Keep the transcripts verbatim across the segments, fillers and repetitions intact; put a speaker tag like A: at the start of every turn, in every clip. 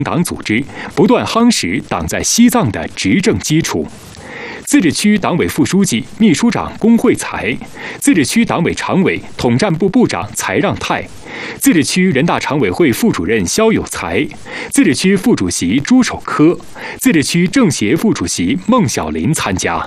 A: 党组织，不断夯实党在西藏的执政基础。自治区党委副书记、秘书长龚惠才，自治区党委常委、统战部部长财让泰，自治区人大常委会副主任肖有才，自治区副主席朱守科，自治区政协副主席孟小林参加。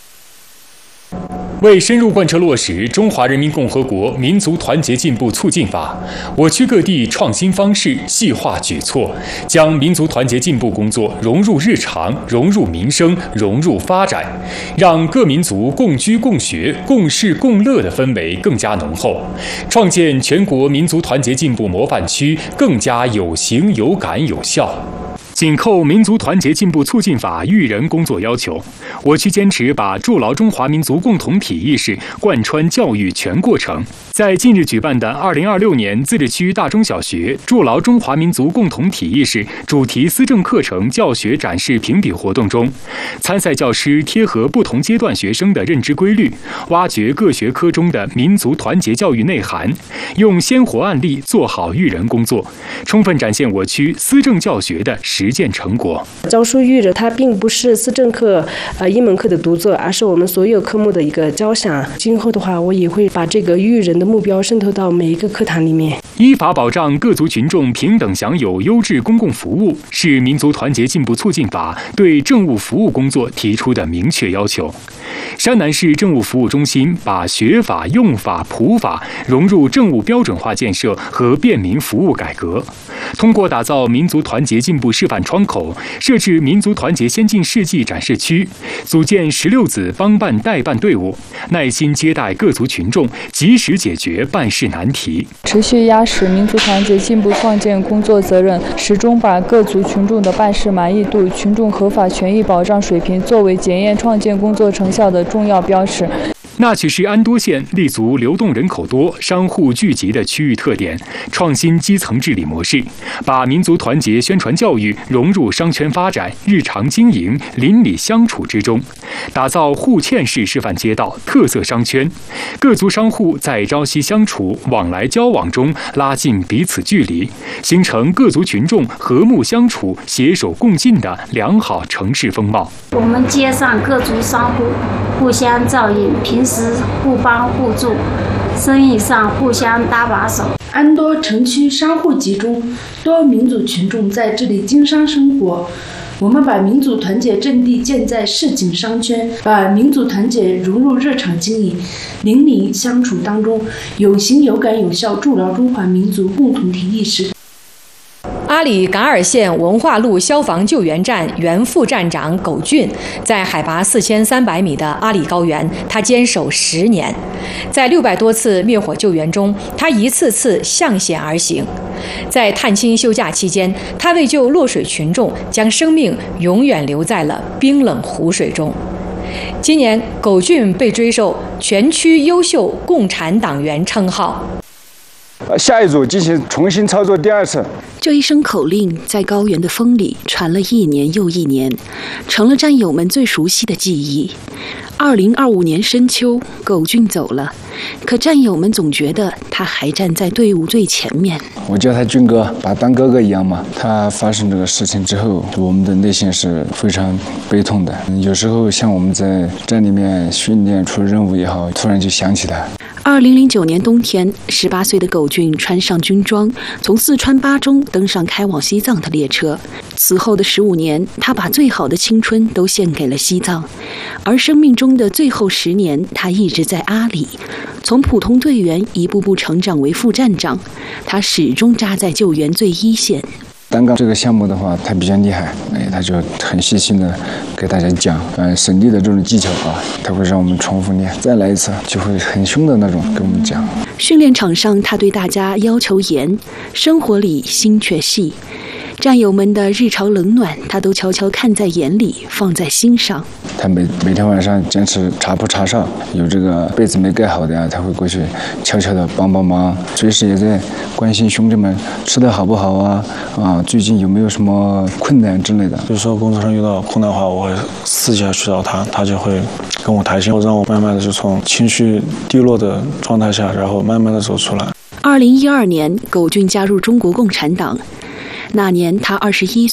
A: 为深入贯彻落实《中华人民共和国民族团结进步促进法》，我区各地创新方式、细化举措，将民族团结进步工作融入日常、融入民生、融入发展，让各民族共居共学、共事共乐的氛围更加浓厚，创建全国民族团结进步模范区更加有形、有感、有效。紧扣民族团结进步促进法育人工作要求，我区坚持把筑牢中华民族共同体意识贯穿教育全过程。在近日举办的二零二六年自治区大中小学筑牢中华民族共同体意识主题思政课程教学展示评比活动中，参赛教师贴合不同阶段学生的认知规律，挖掘各学科中的民族团结教育内涵，用鲜活案例做好育人工作，充分展现我区思政教学的实践成果。
B: 教书育人，它并不是思政课呃一门课的独奏，而是我们所有科目的一个交响。今后的话，我也会把这个育人的目标渗透到每一个课堂里面。
A: 依法保障各族群众平等享有优质公共服务，是民族团结进步促进法对政务服务工作提出的明确要求。山南市政务服务中心把学法、用法、普法融入政务标准化建设和便民服务改革，通过打造民族团结进步示范窗口，设置民族团结先进事迹展示区，组建十六子帮办代办队伍，耐心接待各族群众，及时解决办事难题。
C: 持续压实民族团结进步创建工作责任，始终把各族群众的办事满意度、群众合法权益保障水平作为检验创建工作成效的重要标尺。
A: 那曲市安多县立足流动人口多、商户聚集的区域特点，创新基层治理模式，把民族团结宣传教育融入商圈发展、日常经营、邻里相处之中，打造互嵌式示范街道、特色商圈，各族商户在朝夕相处、往来交往中拉近彼此距离，形成各族群众和睦相处、携手共进的良好城市风貌。
D: 我们街上各族商户互相照应，平时互帮互助，生意上互相搭把手。
E: 安多城区商户集中，多民族群众在这里经商生活。我们把民族团结阵地建在市井商圈，把民族团结融入日常经营、邻里相处当中，有形有感有效筑牢中华民族共同体意识。
F: 阿里噶尔县文化路消防救援站原副站长苟俊，在海拔四千三百米的阿里高原，他坚守十年，在六百多次灭火救援中，他一次次向险而行。在探亲休假期间，他为救落水群众，将生命永远留在了冰冷湖水中。今年，苟俊被追授全区优秀共产党员称号。
G: 下一组进行重新操作第二次。
H: 这一声口令在高原的风里传了一年又一年，成了战友们最熟悉的记忆。二零二五年深秋，苟俊走了，可战友们总觉得他还站在队伍最前面。
G: 我叫他俊哥，把他当哥哥一样嘛。他发生这个事情之后，我们的内心是非常悲痛的。有时候像我们在站里面训练出任务也好，突然就想起他。
H: 二零零九年冬天，十八岁的苟俊穿上军装，从四川巴中登上开往西藏的列车。此后的十五年，他把最好的青春都献给了西藏，而生命中的最后十年，他一直在阿里，从普通队员一步步成长为副站长，他始终扎在救援最一线。
G: 单杠这个项目的话，他比较厉害，哎，他就很细心的给大家讲，呃，省力的这种技巧啊，他会让我们重复练，再来一次就会很凶的那种跟我们讲。
H: 训练场上，他对大家要求严，生活里心却细。战友们的日常冷暖，他都悄悄看在眼里，放在心上。
G: 他每每天晚上坚持茶铺茶哨，有这个被子没盖好的呀，他会过去悄悄的帮帮忙，随时也在关心兄弟们吃的好不好啊，啊，最近有没有什么困难之类的。
I: 有时候工作上遇到困难的话，我会私下去找他，他就会跟我谈心，让我慢慢的就从情绪低落的状态下，然后慢慢的走出来。
H: 二零一二年，苟俊加入中国共产党。那年他二十一